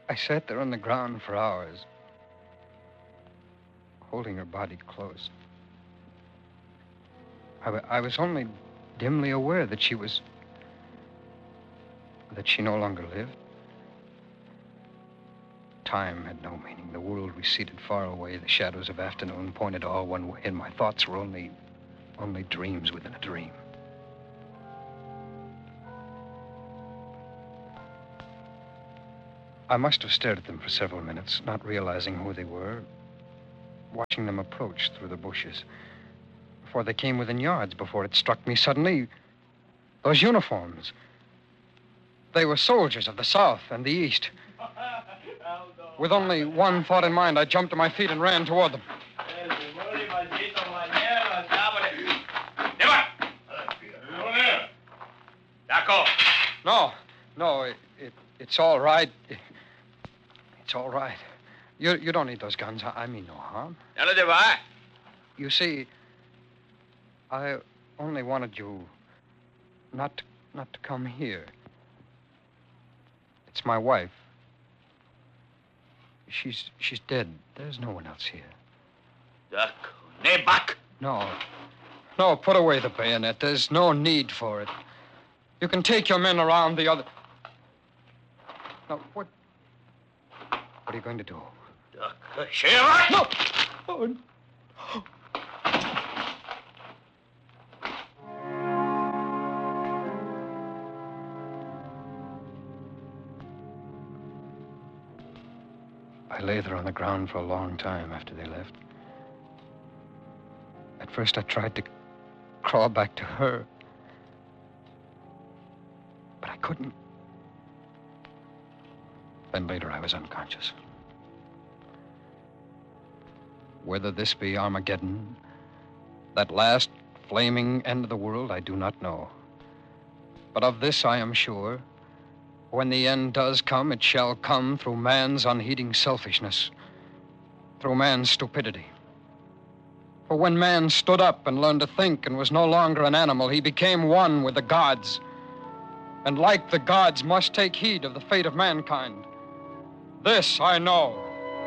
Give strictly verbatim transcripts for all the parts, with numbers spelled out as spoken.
I sat there on the ground for hours, holding her body close. I, w- I was only dimly aware that she was... that she no longer lived. Time had no meaning. The world receded far away. The shadows of afternoon pointed all one way, and my thoughts were only... only dreams within a dream. I must have stared at them for several minutes, not realizing who they were, watching them approach through the bushes. Before they came within yards, before it struck me suddenly, those uniforms. They were soldiers of the South and the East. With only one thought in mind, I jumped to my feet and ran toward them. No, no, it, it, it's all right. It's all right. You, you don't need those guns. I, I mean no harm. You see, I only wanted you not to, not to come here. It's my wife. She's she's dead. There's no one else here. No. No, put away the bayonet. There's no need for it. You can take your men around the other... Now, what... What are you going to do? No! Oh, no. I lay there on the ground for a long time after they left. At first, I tried to crawl back to her. But I couldn't. Then later, I was unconscious. Whether this be Armageddon, that last flaming end of the world, I do not know. But of this I am sure. When the end does come, it shall come through man's unheeding selfishness, through man's stupidity. For when man stood up and learned to think and was no longer an animal, he became one with the gods. And like the gods, must take heed of the fate of mankind. This I know.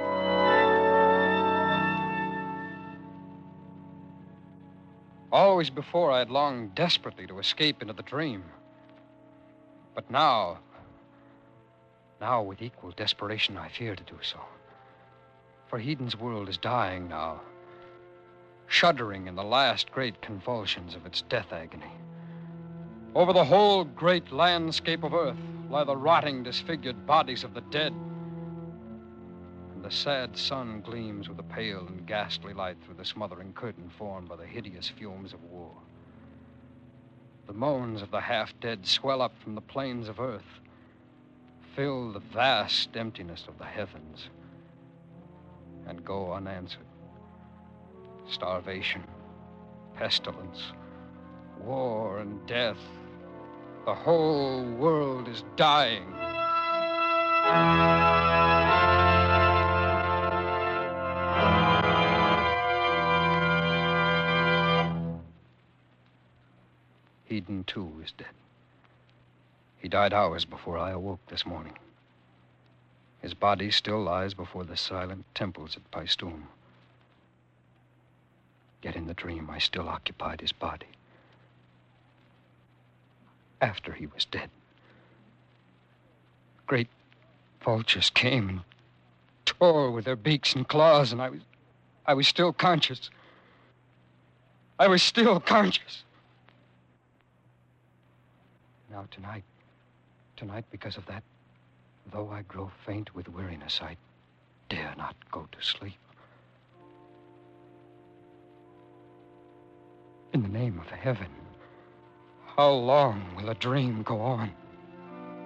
Always before, I had longed desperately to escape into the dream. But now, now with equal desperation, I fear to do so. For Heden's world is dying now, shuddering in the last great convulsions of its death agony. Over the whole great landscape of Earth lie the rotting, disfigured bodies of the dead. And the sad sun gleams with a pale and ghastly light through the smothering curtain formed by the hideous fumes of war. The moans of the half-dead swell up from the plains of Earth, fill the vast emptiness of the heavens, and go unanswered. Starvation, pestilence, war and death. The whole world is dying. Heden, too, is dead. He died hours before I awoke this morning. His body still lies before the silent temples at Paestum. Yet in the dream, I still occupied his body. After he was dead, great vultures came and tore with their beaks and claws, and I was, I was still conscious. I was still conscious. Now tonight, tonight, because of that, though I grow faint with weariness, I dare not go to sleep. In the name of heaven, how long will a dream go on?